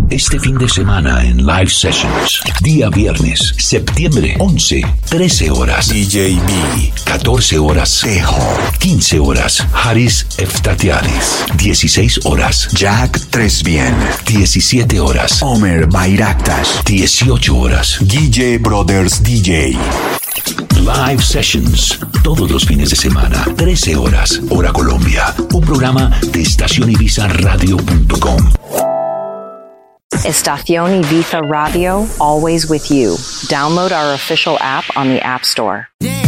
Este fin de semana en Live Sessions. Día viernes, septiembre 11, 13 horas. DJ B. 14 horas. Tejo. 15 horas. Haris Eftatialis. 16 horas. Jack Tresbien. 17 horas. Omer Bayraktas. 18 horas. Guille Brothers DJ. Live Sessions, todos los fines de semana, 13 horas, hora Colombia. Un programa de estacionibiza.radio.com. Estación Ibiza Radio, always with you. Download our official app on the App Store.